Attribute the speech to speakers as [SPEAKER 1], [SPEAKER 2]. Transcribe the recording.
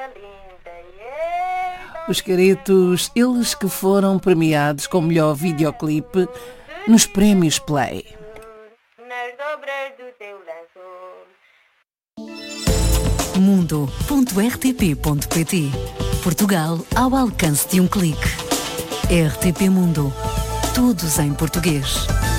[SPEAKER 1] Os caretos, eles que foram premiados com o melhor videoclipe nos prémios Play.
[SPEAKER 2] Mundo.rtp.pt. Portugal ao alcance de um clique. RTP Mundo. Todos em português.